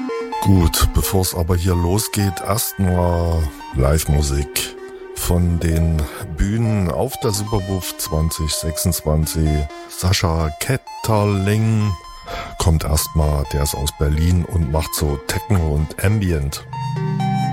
Gut, bevor es aber hier losgeht, erstmal Live-Musik von den Bühnen auf der Superwuff 2026. Sascha Ketterling kommt erstmal, der ist aus Berlin und macht so Techno und Ambient.